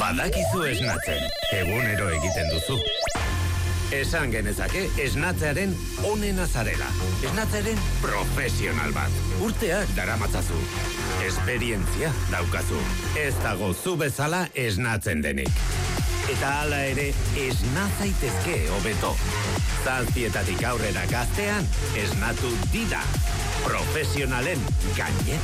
Badakizu esnatzen, egunero egiten duzu. Esan genezake esnatzearen onena zarela. Esnatzearen profesional bat. Urteak daramatzazu. Esperientzia daukazu. Ez dago zu bezala esnatzen denik. Eta hala ere, esna zaitezke hobeto. Zazpietatik aurrera gaztean, esnatu dida. Profesionalen gainetik.